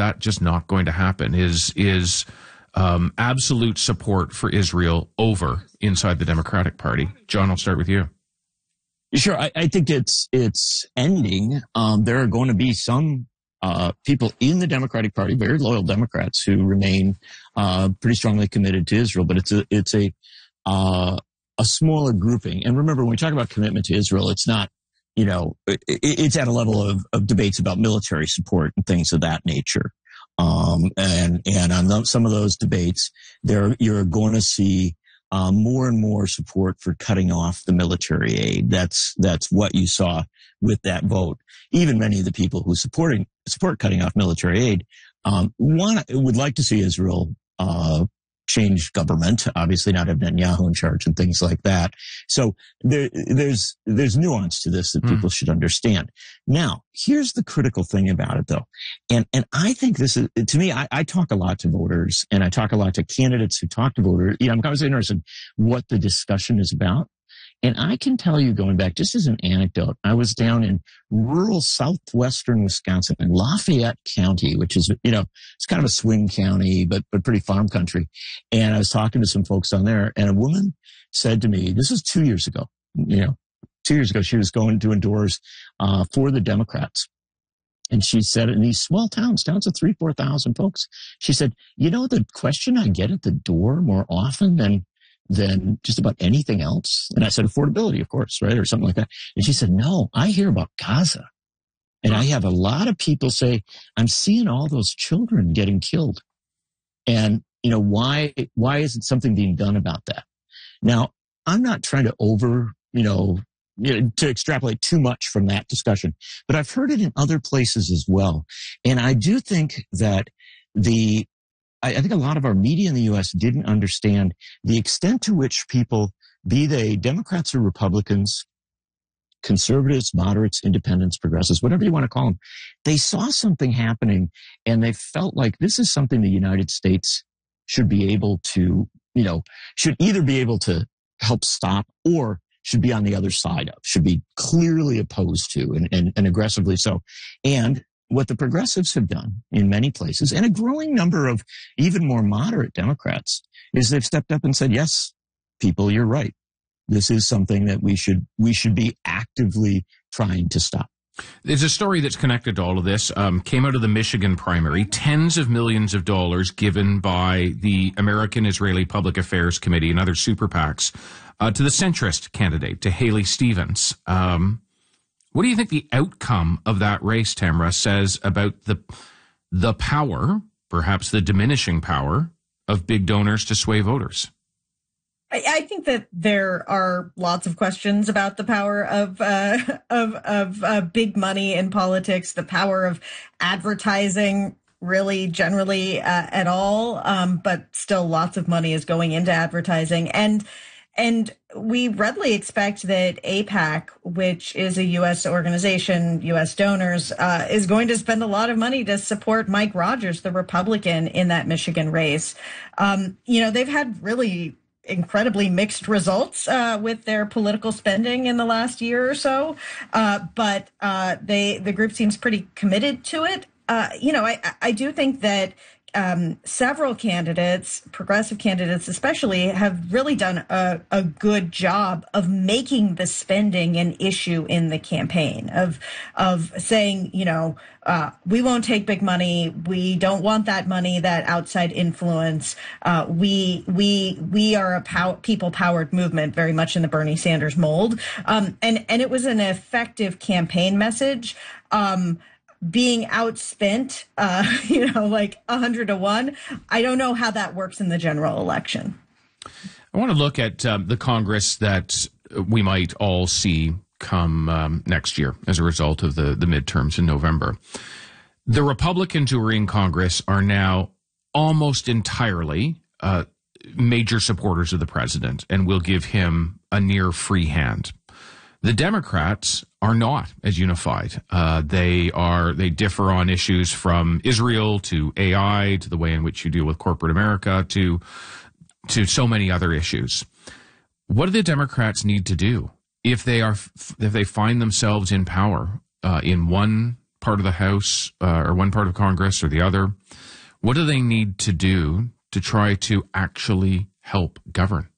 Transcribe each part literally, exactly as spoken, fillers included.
that just not going to happen? Is is um, absolute support for Israel over inside the Democratic Party? John, I'll start with you. Sure, I, I think it's it's ending. Um, there are going to be some uh, people in the Democratic Party, very loyal Democrats, who remain uh, pretty strongly committed to Israel. But it's a it's a uh, a smaller grouping. And remember, when we talk about commitment to Israel, it's not, you know, it, it's at a level of, of debates about military support and things of that nature. Um, and and on the, some of those debates, there you're going to see Uh, more and more support for cutting off the military aid. That's that's what you saw with that vote. Even many of the people who supporting support cutting off military aid um, want would like to see Israel uh, change government. Obviously, not have Netanyahu in charge and things like that. So there, there's there's nuance to this that mm. people should understand. Now, here's the critical thing about it, though, and and I think this is, to me, I, I talk a lot to voters and I talk a lot to candidates who talk to voters. You know, I'm always interested in what the discussion is about. And I can tell you, going back, just as an anecdote, I was down in rural southwestern Wisconsin in Lafayette County, which is, you know, it's kind of a swing county, but, but pretty farm country. And I was talking to some folks down there, and a woman said to me, this was two years ago, you know, two years ago, she was going to endorse uh, for the Democrats. And she said, in these small towns, towns of three, four thousand folks, she said, you know, the question I get at the door more often than than just about anything else. And I said, affordability, of course, right? Or something like that. And she said, no, I hear about Gaza. And I have a lot of people say, I'm seeing all those children getting killed. And, you know, why, why isn't something being done about that? Now, I'm not trying to over, you know, you know, to extrapolate too much from that discussion, but I've heard it in other places as well. And I do think that the, I think a lot of our media in the U S didn't understand the extent to which people, be they Democrats or Republicans, conservatives, moderates, independents, progressives, whatever you want to call them, they saw something happening and they felt like this is something the United States should be able to, you know, should either be able to help stop or should be on the other side of, should be clearly opposed to and, and, and aggressively so. And what the progressives have done in many places, and a growing number of even more moderate Democrats, is they've stepped up and said, yes, people, you're right. This is something that we should we should be actively trying to stop. There's a story that's connected to all of this. Um, came out of the Michigan primary. Tens of millions of dollars given by the American Israeli Public Affairs Committee and other super PACs uh, to the centrist candidate, to Haley Stevens. Um, what do you think the outcome of that race, Tamara, says about the the power, perhaps the diminishing power, of big donors to sway voters? I, I think that there are lots of questions about the power of uh, of of uh, big money in politics, the power of advertising, really generally uh, at all. Um, but still, lots of money is going into advertising, and and we readily expect that AIPAC, which is a U S organization, U S donors, uh, is going to spend a lot of money to support Mike Rogers, the Republican, in that Michigan race. Um, you know, they've had really incredibly mixed results uh, with their political spending in the last year or so, uh, but uh, they the group seems pretty committed to it. Uh, you know, I I do think that um, several candidates, progressive candidates especially, have really done a, a good job of making the spending an issue in the campaign, of of saying, you know, uh, we won't take big money. We don't want that money, that outside influence. Uh, we we we are a pow- people-powered movement, very much in the Bernie Sanders mold. Um, and and it was an effective campaign message. Um, being outspent, uh, you know, like a hundred to one. I don't know how that works in the general election. I want to look at um, the Congress that we might all see come um, next year as a result of the, the midterms in November. The Republicans who are in Congress are now almost entirely uh, major supporters of the president and will give him a near free hand. The Democrats are not as unified. Uh, they are they differ on issues from Israel to A I to the way in which you deal with corporate America to to so many other issues. What do the Democrats need to do if they are if they find themselves in power uh, in one part of the House uh, or one part of Congress or the other, what do they need to do to try to actually help govern?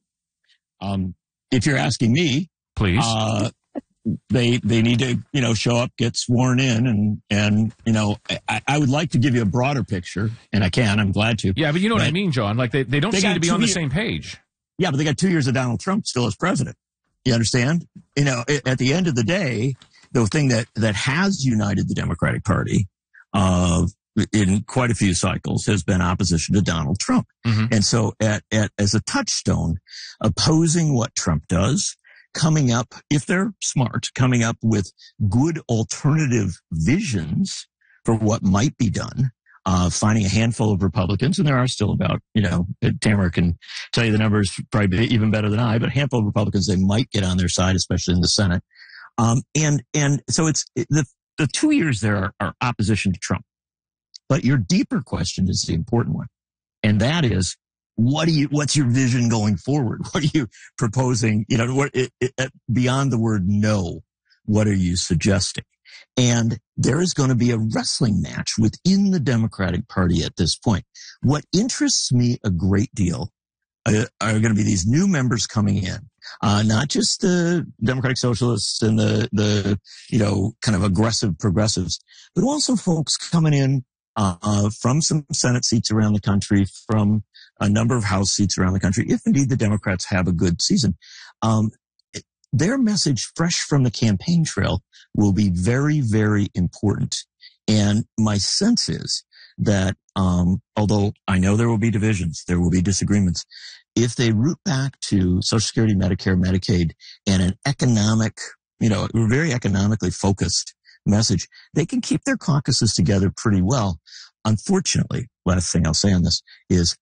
Um, if you're asking me, please, uh, they they need to you know show up, get sworn in, and and you know I, I would like to give you a broader picture, and I can. I'm glad to. Yeah, but you know but what I mean, John. Like they, they don't they seem to be on the years, same page. Yeah, but they got two years of Donald Trump still as president. You understand? You know, at the end of the day, the thing that that has united the Democratic Party uh, in quite a few cycles has been opposition to Donald Trump. Mm-hmm. And so at, at as a touchstone, opposing what Trump does, coming up, if they're smart, coming up with good alternative visions for what might be done, uh, finding a handful of Republicans, and there are still about, you know, Tamara can tell you the numbers probably even better than I, but a handful of Republicans they might get on their side, especially in the Senate. Um, and, and so it's the, the two years there are, are opposition to Trump. But your deeper question is the important one. And that is, what do you, what's your vision going forward? What are you proposing? You know, what, it, it, beyond the word no, what are you suggesting? And there is going to be a wrestling match within the Democratic Party at this point. What interests me a great deal uh, are going to be these new members coming in. Uh, not just the Democratic Socialists and the, the, you know, kind of aggressive progressives, but also folks coming in, uh, from some Senate seats around the country, from a number of House seats around the country, if indeed the Democrats have a good season. Um, their message fresh from the campaign trail will be very, very important. And my sense is that, um, although I know there will be divisions, there will be disagreements, if they root back to Social Security, Medicare, Medicaid, and an economic, you know, very economically focused message, they can keep their caucuses together pretty well. Unfortunately, last thing I'll say on this is,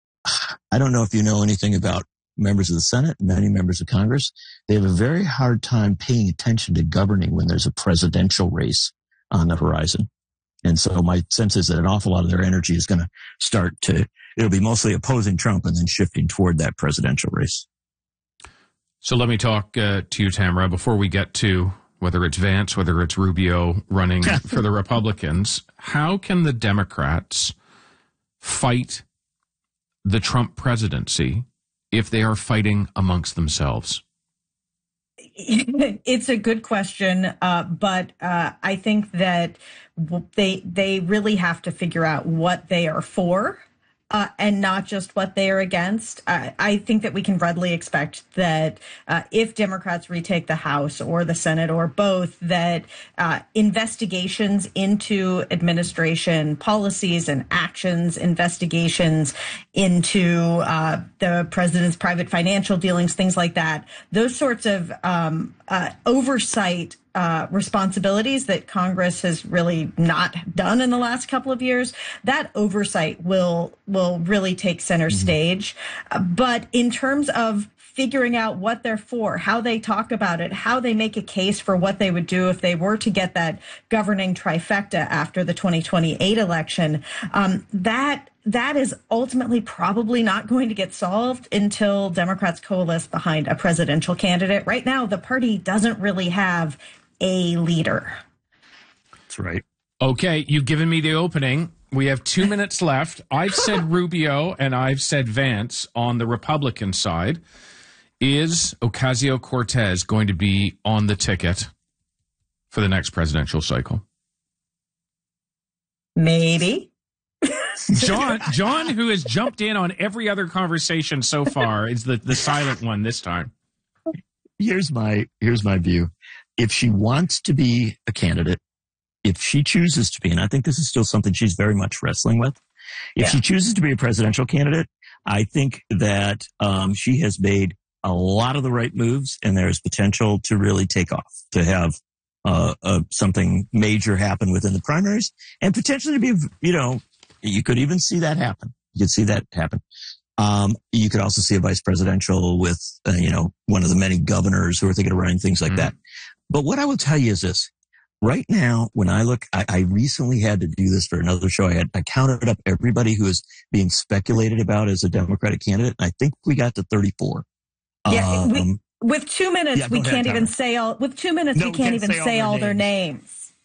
I don't know if you know anything about members of the Senate, many members of Congress. They have a very hard time paying attention to governing when there's a presidential race on the horizon. And so my sense is that an awful lot of their energy is going to start to, it'll be mostly opposing Trump and then shifting toward that presidential race. So let me talk uh, to you, Tamara, before we get to whether it's Vance, whether it's Rubio running for the Republicans. How can the Democrats fight the Trump presidency if they are fighting amongst themselves? It's a good question, uh, but uh, I think that they they really have to figure out what they are for uh, and not just what they are against. Uh, I think that we can readily expect that uh, if Democrats retake the House or the Senate or both, that uh, investigations into administration policies and actions, investigations into uh, the president's private financial dealings, things like that, those sorts of um, uh, oversight Uh, responsibilities that Congress has really not done in the last couple of years, that oversight will will really take center mm-hmm. stage. Uh, but in terms of figuring out what they're for, how they talk about it, how they make a case for what they would do if they were to get that governing trifecta after the twenty twenty-eight election, um, that that is ultimately probably not going to get solved until Democrats coalesce behind a presidential candidate. Right now, the party doesn't really have a leader. That's right. Okay, you've given me the opening. We have two minutes left. I've said Rubio and I've said Vance on the Republican side. Is Ocasio-Cortez going to be on the ticket for the next presidential cycle? Maybe. John, John, who has jumped in on every other conversation so far, is the, the silent one this time. Here's my here's my view. If she wants to be a candidate, if she chooses to be, and I think this is still something she's very much wrestling with, if yeah. she chooses to be a presidential candidate, I think that um, she has made a lot of the right moves, and there's potential to really take off, to have uh, uh, something major happen within the primaries, and potentially to be, you know, you could even see that happen. You could see that happen. Um, you could also see a vice presidential with, uh, you know, one of the many governors who are thinking of running, things like mm. that. But what I will tell you is this. Right now, when I look, I, I recently had to do this for another show. I had, I counted up everybody who is being speculated about as a Democratic candidate. I think we got to thirty-four. Yeah, um, we, with two minutes, yeah, we ahead, can't Tyler. even say all, with two minutes, no, we can't, can't even say, all, say their, all names. their names.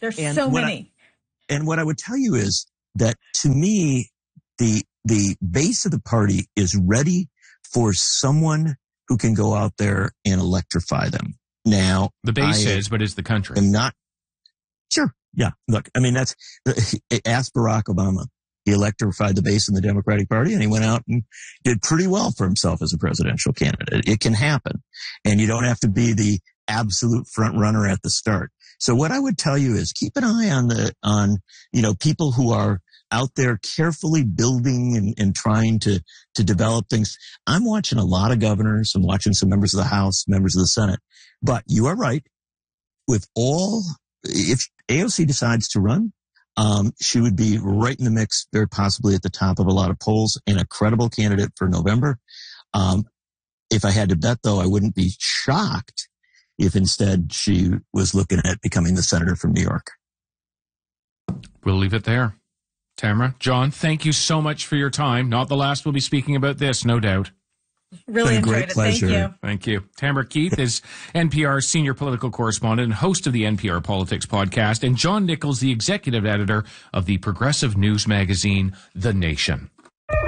There's And so what many. I, and what I would tell you is that to me, the the base of the party is ready for someone who can go out there and electrify them. Now, The base I is, but is the country. am not sure. Yeah, look, I mean, that's ask Barack Obama. He electrified the base in the Democratic Party, and he went out and did pretty well for himself as a presidential candidate. It can happen, and you don't have to be the absolute front runner at the start. So what I would tell you is keep an eye on the on you know people who are out there carefully building and, and trying to to develop things. I'm watching a lot of governors. I'm watching some members of the House, members of the Senate. But you are right. With all, if A O C decides to run, um, she would be right in the mix, very possibly at the top of a lot of polls, and a credible candidate for November. Um, if I had to bet, though, I wouldn't be shocked if instead she was looking at becoming the senator from New York. We'll leave it there. Tamara, John, thank you so much for your time. Not the last we'll be speaking about this, no doubt. Really Been a enjoyed great it. pleasure. Thank you. Thank you. Tamara Keith is N P R's senior political correspondent and host of the N P R Politics podcast, and John Nichols, the executive editor of the progressive news magazine, The Nation.